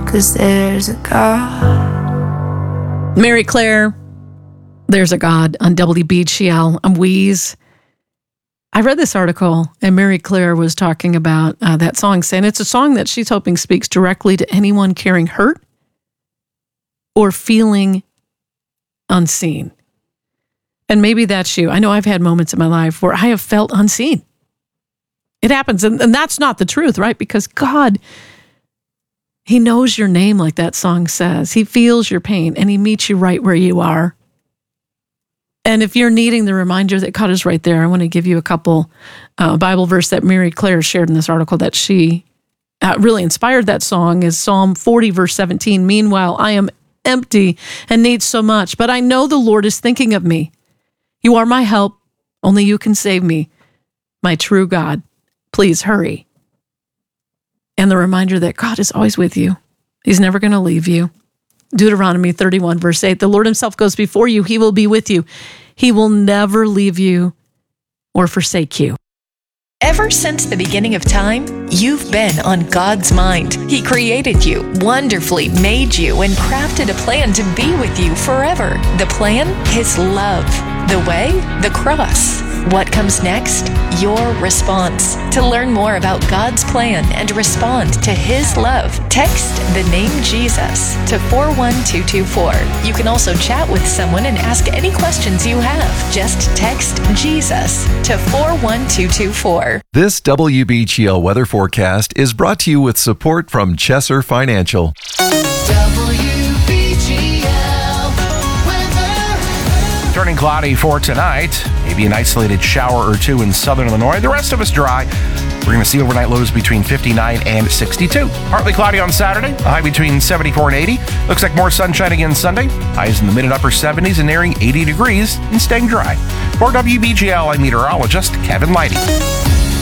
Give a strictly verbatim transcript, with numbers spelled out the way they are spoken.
'cause there's a God. Mary Claire, There's a God on W B G L. I'm Wheeze. I read this article, and Mary Claire was talking about uh, that song, saying it's a song that she's hoping speaks directly to anyone carrying hurt or feeling unseen. And maybe that's you. I know I've had moments in my life where I have felt unseen. It happens, and, and that's not the truth, right? Because God, He knows your name, like that song says. He feels your pain, and He meets you right where you are. And if you're needing the reminder that God is right there, I want to give you a couple uh, Bible verse that Mary Claire shared in this article that she uh, really inspired that song is Psalm forty, verse seventeen. Meanwhile, I am empty and need so much, but I know the Lord is thinking of me. You are my help. Only you can save me. My true God, please hurry. And the reminder that God is always with you. He's never going to leave you. Deuteronomy thirty-one, verse eight, the Lord Himself goes before you. He will be with you. He will never leave you or forsake you. Ever since the beginning of time, you've been on God's mind. He created you, wonderfully made you, and crafted a plan to be with you forever. The plan? His love. The way? The cross. What comes next? Your response. To learn more about God's plan and respond to His love, text the name Jesus to four one two two four. You can also chat with someone and ask any questions you have. Just text Jesus to four one two two four. This W B G L weather forecast is brought to you with support from Chesser Financial. W B G L weather. Turning cloudy for tonight. Maybe an isolated shower or two in southern Illinois. The rest of us dry. We're going to see overnight lows between fifty-nine and sixty-two. Partly cloudy on Saturday. A high between seventy-four and eighty. Looks like more sunshine again Sunday. Highs in the mid and upper seventies and nearing eighty degrees and staying dry. For W B G L, I'm meteorologist Kevin Leidy.